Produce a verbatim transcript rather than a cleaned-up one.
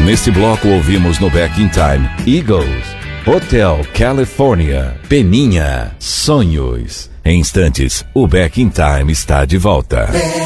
Neste bloco ouvimos no Back in Time Eagles, Hotel California, Peninha, Sonhos. Em instantes, o Back in Time está de volta.